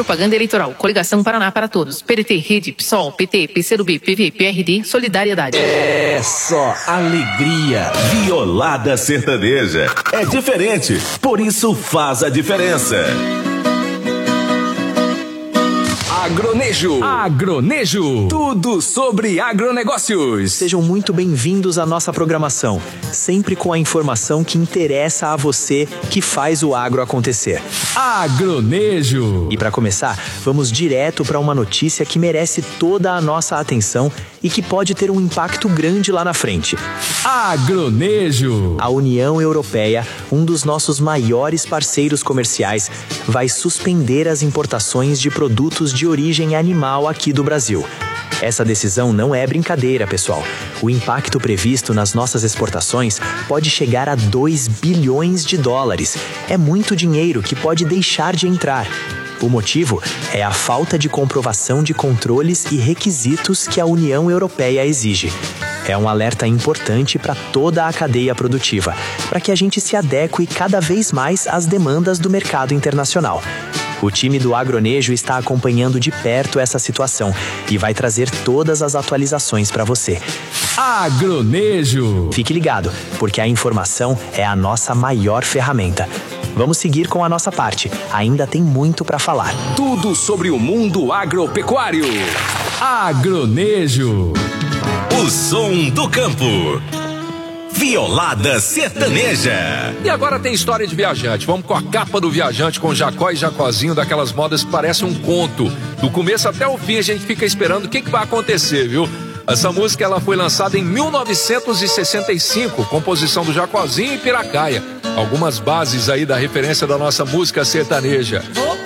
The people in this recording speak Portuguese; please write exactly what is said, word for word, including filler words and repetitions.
Propaganda eleitoral. Coligação Paraná para Todos. P D T, Rede, PSOL, P T, P C do B, P V, P R D, Solidariedade. É só alegria. Violada sertaneja. É diferente, por isso faz a diferença. Agronejo. Agronejo. Tudo sobre agronegócios. Sejam muito bem-vindos à nossa programação, sempre com a informação que interessa a você que faz o agro acontecer. Agronejo. E para começar, vamos direto para uma notícia que merece toda a nossa atenção e que pode ter um impacto grande lá na frente. Agronejo. A União Europeia, um dos nossos maiores parceiros comerciais, vai suspender as importações de produtos de origem animal aqui do Brasil. Essa decisão não é brincadeira, pessoal. O impacto previsto nas nossas exportações pode chegar a dois bilhões de dólares. É muito dinheiro que pode deixar de entrar. O motivo é a falta de comprovação de controles e requisitos que a União Europeia exige. É um alerta importante para toda a cadeia produtiva, para que a gente se adeque cada vez mais às demandas do mercado internacional. O time do Agronejo está acompanhando de perto essa situação e vai trazer todas as atualizações para você. Agronejo. Fique ligado, porque a informação é a nossa maior ferramenta. Vamos seguir com a nossa parte. Ainda tem muito para falar. Tudo sobre o mundo agropecuário. Agronejo. O som do campo. Violada sertaneja. E agora tem história de viajante. Vamos com a capa do viajante com Jacó e Jacozinho, daquelas modas que parece um conto. Do começo até o fim a gente fica esperando o que, que vai acontecer, viu? Essa música ela foi lançada em mil novecentos e sessenta e cinco, composição do Jacozinho e Piracaia. Algumas bases aí da referência da nossa música sertaneja.